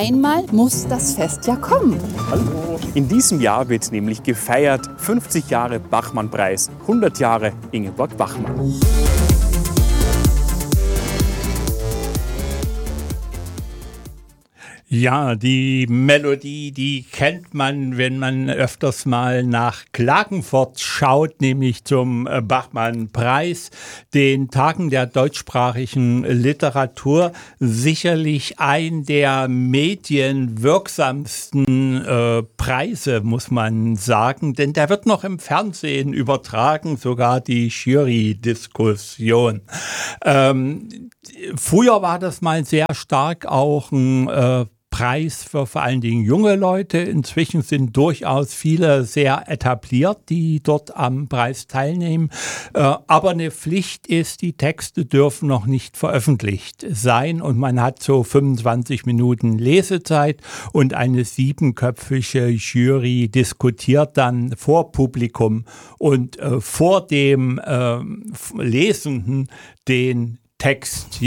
Einmal muss das Fest ja kommen. Hallo. In diesem Jahr wird nämlich gefeiert 50 Jahre Bachmann-Preis, 100 Jahre Ingeborg Bachmann. Ja, die Melodie, die kennt man, wenn man öfters mal nach Klagenfurt schaut, nämlich zum Bachmann-Preis, den Tagen der deutschsprachigen Literatur. Sicherlich ein der medienwirksamsten Preise, muss man sagen, denn der wird noch im Fernsehen übertragen, sogar die Jury-Diskussion. Früher war das mal sehr stark auch ein Preis für vor allen Dingen junge Leute. Inzwischen sind durchaus viele sehr etabliert, die dort am Preis teilnehmen. Aber eine Pflicht ist, die Texte dürfen noch nicht veröffentlicht sein und man hat so 25 Minuten Lesezeit und eine 7-köpfige Jury diskutiert dann vor Publikum und vor dem Lesenden den Text.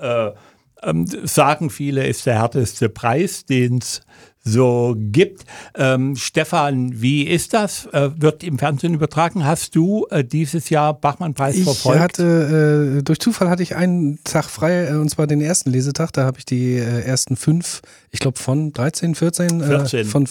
Sagen viele, ist der härteste Preis, den es so gibt. Stefan, wie ist das? Wird im Fernsehen übertragen? Hast du dieses Jahr Bachmann-Preis verfolgt? Durch Zufall hatte ich einen Tag frei, und zwar den ersten Lesetag. Da habe ich die ersten 5, ich glaube von 13, 14. Von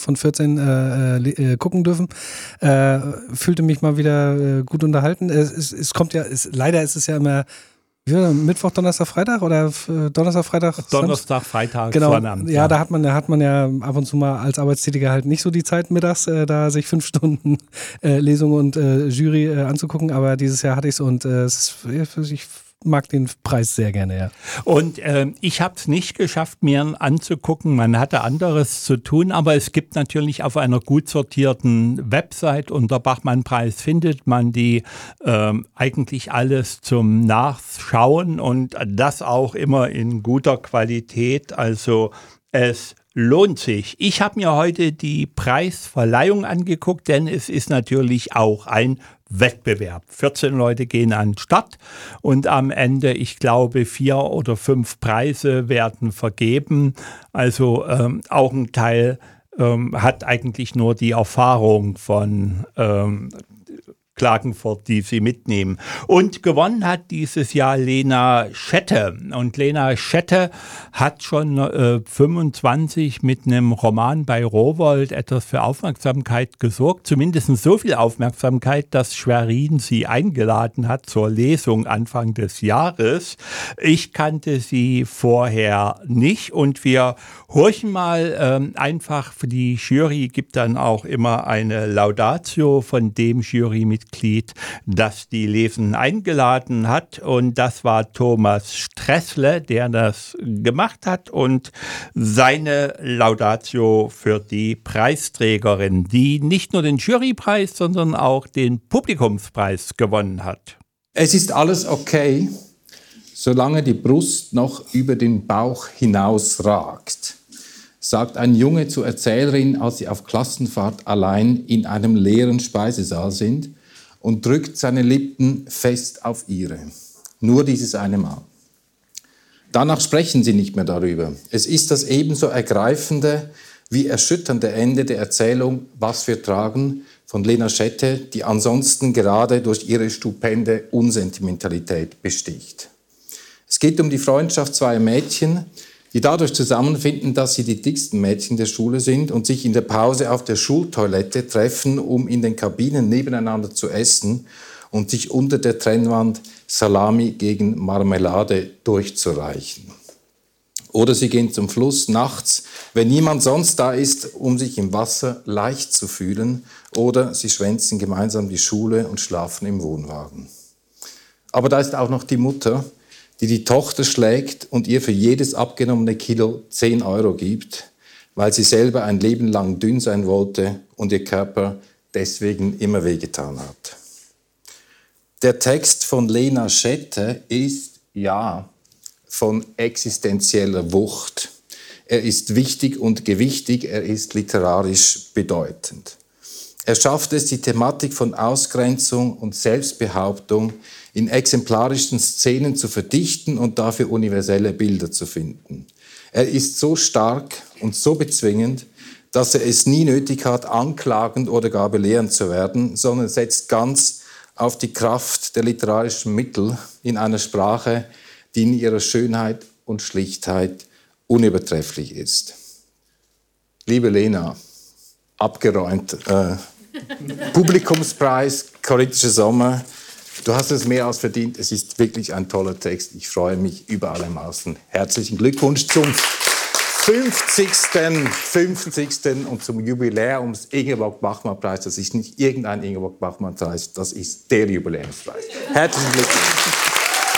14 gucken dürfen. Fühlte mich mal wieder gut unterhalten. Es kommt ja, leider ist es ja immer Mittwoch, Donnerstag, Freitag oder Donnerstag, Freitag? Donnerstag, Freitag, genau. Sonnabend. Ja, da hat man ja ab und zu mal als Arbeitstätiger halt nicht so die Zeit mittags, da sich 5 Stunden Lesung und Jury anzugucken. Aber dieses Jahr hatte ich es und ich mag den Preis sehr gerne, ja. Und ich habe es nicht geschafft, mir anzugucken. Man hatte anderes zu tun, aber es gibt natürlich auf einer gut sortierten Website unter Bachmann-Preis findet man die eigentlich alles zum Nachschauen und das auch immer in guter Qualität. Also es lohnt sich. Ich habe mir heute die Preisverleihung angeguckt, denn es ist natürlich auch ein Wettbewerb. 14 Leute gehen an den Start und am Ende, ich glaube, 4 oder 5 Preise werden vergeben. Also auch ein Teil hat eigentlich nur die Erfahrung von Klagenfurt, die sie mitnehmen. Und gewonnen hat dieses Jahr Lena Schette. Und Lena Schette hat schon 25 mit einem Roman bei Rowohlt etwas für Aufmerksamkeit gesorgt. Zumindest so viel Aufmerksamkeit, dass Schwerin sie eingeladen hat zur Lesung Anfang des Jahres. Ich kannte sie vorher nicht und wir horchen mal einfach, für die Jury gibt dann auch immer eine Laudatio von dem Jurymitglied, das die Lesenden eingeladen hat. Und das war Thomas Stressle, der das gemacht hat. Und seine Laudatio für die Preisträgerin, die nicht nur den Jurypreis, sondern auch den Publikumspreis gewonnen hat. Es ist alles okay, solange die Brust noch über den Bauch hinausragt, sagt ein Junge zur Erzählerin, als sie auf Klassenfahrt allein in einem leeren Speisesaal sind und drückt seine Lippen fest auf ihre. Nur dieses eine Mal. Danach sprechen sie nicht mehr darüber. Es ist das ebenso ergreifende wie erschütternde Ende der Erzählung Was wir tragen von Lena Schette, die ansonsten gerade durch ihre stupende Unsentimentalität besticht. Es geht um die Freundschaft zweier Mädchen, die dadurch zusammenfinden, dass sie die dicksten Mädchen der Schule sind und sich in der Pause auf der Schultoilette treffen, um in den Kabinen nebeneinander zu essen und sich unter der Trennwand Salami gegen Marmelade durchzureichen. Oder sie gehen zum Fluss nachts, wenn niemand sonst da ist, um sich im Wasser leicht zu fühlen. Oder sie schwänzen gemeinsam die Schule und schlafen im Wohnwagen. Aber da ist auch noch die Mutter, die die Tochter schlägt und ihr für jedes abgenommene Kilo 10 Euro gibt, weil sie selber ein Leben lang dünn sein wollte und ihr Körper deswegen immer wehgetan hat. Der Text von Lena Schette ist, ja, von existenzieller Wucht. Er ist wichtig und gewichtig, er ist literarisch bedeutend. Er schafft es, die Thematik von Ausgrenzung und Selbstbehauptung in exemplarischen Szenen zu verdichten und dafür universelle Bilder zu finden. Er ist so stark und so bezwingend, dass er es nie nötig hat, anklagend oder gar belehrend zu werden, sondern setzt ganz auf die Kraft der literarischen Mittel in einer Sprache, die in ihrer Schönheit und Schlichtheit unübertrefflich ist. Liebe Lena, abgeräumt, Publikumspreis, Choristischer Sommer, du hast es mehr als verdient. Es ist wirklich ein toller Text. Ich freue mich über alle Maßen. Herzlichen Glückwunsch zum 50. und zum Jubiläums Ingeborg-Bachmann-Preis. Das ist nicht irgendein Ingeborg-Bachmann-Preis, das ist der Jubiläumspreis. Herzlichen Glückwunsch.